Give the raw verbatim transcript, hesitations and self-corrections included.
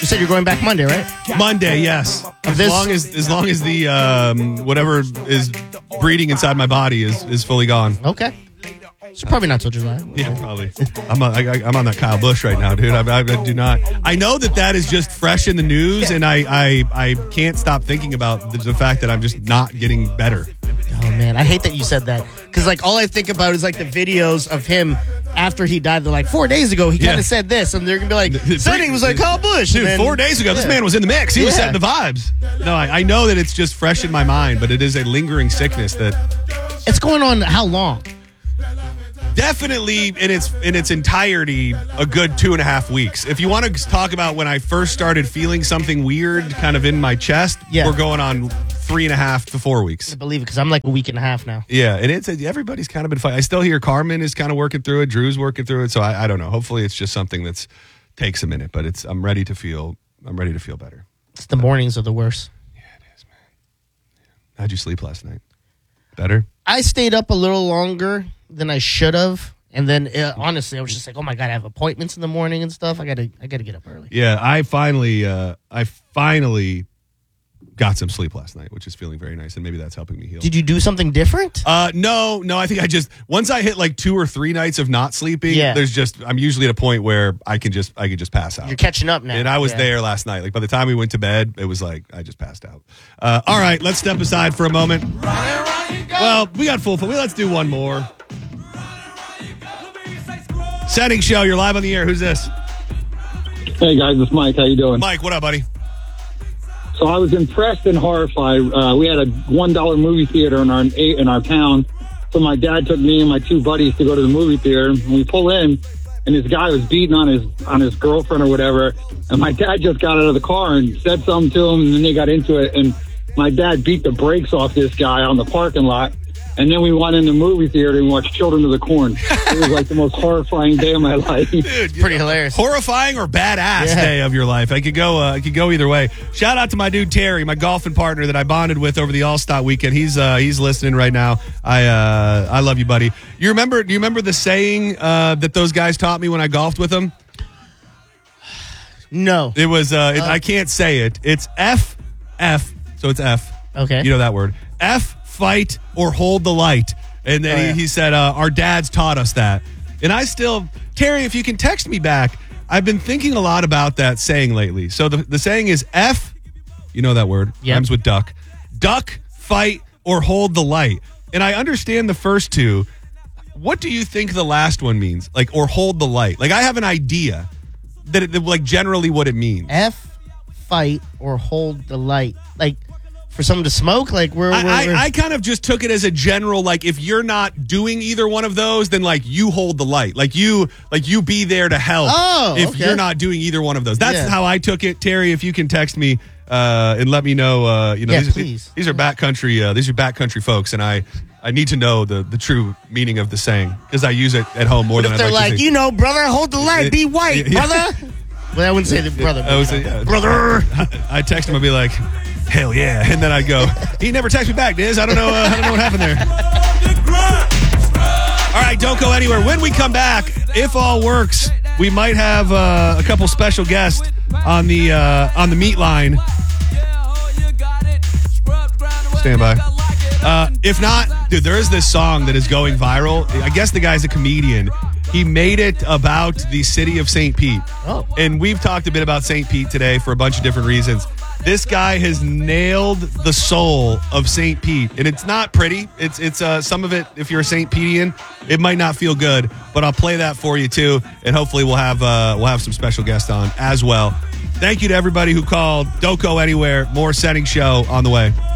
You said you're going back Monday, right? Monday, yes. As this- long as as long as the um, whatever is breeding inside my body is, is fully gone. Okay. So probably not till July. Yeah, probably. I'm on, I, I'm on that Kyle Busch right now, dude. I, I, I do not. I know that that is just fresh in the news, and I, I, I can't stop thinking about the, the fact that I'm just not getting better. Oh, man. I hate that you said that. Because, like, all I think about is, like, the videos of him after he died. They're like, four days ago, he kind of Yeah. said this. And they're going to be like, said he was like Kyle Busch. Dude, and then, four days ago, this yeah. man was in the mix. He was Yeah. setting the vibes. No, I, I know that it's just fresh in my mind, but it is a lingering sickness that It's going on how long? definitely in its in its entirety a good two and a half weeks. If you want to talk about when I first started feeling something weird kind of in my chest, Yeah. we're going on three and a half to four weeks. I believe it because I'm like a week and a half now. Yeah, and it's everybody's kind of been fighting. I still hear Carmen is kind of working through it. Drew's working through it. So I, I don't know. Hopefully it's just something that's takes a minute, but it's I'm ready to feel I'm ready to feel better. It's the mornings are the worst. Yeah, it is, man. How'd you sleep last night? Better? I stayed up a little longer than I should have. And then, uh, honestly, I was just like, "Oh my god, I have appointments in the morning and stuff. I gotta, I gotta get up early." Yeah, I finally, uh, I finally got some sleep last night, which is feeling very nice, and maybe that's helping me heal. Did you do something different? Uh, no, no. I think I just once I hit like two or three nights of not sleeping, Yeah. there's just I'm usually at a point where I can just I can just pass out. You're catching up now. And I was Yeah. there last night. Like by the time we went to bed, it was like I just passed out. Uh, all right, let's step aside for a moment. Well, we got full. Well, let's do one more. Setting show. You're live on the air. Who's this? Hey guys, it's Mike. How you doing? Mike, what up, buddy? So I was impressed and horrified. Uh, we had a one dollar movie theater in our in our town. So my dad took me and my two buddies to go to the movie theater. And we pull in, and this guy was beating on his on his girlfriend or whatever. And my dad just got out of the car and said something to him, and then they got into it. And my dad beat the brakes off this guy on the parking lot. And then we went in the movie theater and watched Children of the Corn. It was like the most horrifying day of my life. Dude, Pretty hilarious. Horrifying or badass Yeah. day of your life. I could go. Uh, I could go either way. Shout out to my dude Terry, my golfing partner that I bonded with over the All Star weekend. He's uh, he's listening right now. I uh, I love you, buddy. You remember? Do you remember the saying uh, that those guys taught me when I golfed with them? No. It was. Uh, it, I can't say it. It's F F. So it's F. Okay. You know that word. F, fight, or hold the light. And then Oh, yeah. he, he said, uh, our dads taught us that. And I still, Terry, if you can text me back, I've been thinking a lot about that saying lately. So the, the saying is F, you know that word, Yep. rhymes with duck, duck, fight, or hold the light. And I understand the first two. What do you think the last one means? Like, or hold the light? Like, I have an idea that, it, like, generally what it means. F, fight, or hold the light. Like, for someone to smoke? Like, we're. we're, I, we're I, I kind of just took it as a general, like, if you're not doing either one of those, then like you hold the light, like you, like you be there to help. Oh, if okay. you're not doing either one of those, that's Yeah. how I took it. Terry, if you can text me uh, and let me know, uh, you know, Yeah, these, please. these are backcountry, uh, these are backcountry folks, and I, I need to know the the true meaning of the saying because I use it at home more But than if I'd they're like like, to see. you know, brother, hold the light, be white, Yeah. brother. Well, I wouldn't say the brother. I would say, yeah, brother. I text him. I'd be like, hell yeah, and then I'd go. He never texted me back, Diz. I don't know. Uh, I don't know what happened there. All right, don't go anywhere. When we come back, if all works, we might have uh, a couple special guests on the uh, on the meat line. Stand by. Uh, if not, dude, there is this song that is going viral. I guess the guy's a comedian. He made it about the city of Saint Pete. Oh. And we've talked a bit about Saint Pete today for a bunch of different reasons. This guy has nailed the soul of Saint Pete. And it's not pretty. It's it's uh, some of it, if you're a Saint Petean, it might not feel good. But I'll play that for you too. And hopefully we'll have uh, we'll have some special guests on as well. Thank you to everybody who called. Don't go anywhere. More Setting Show on the way.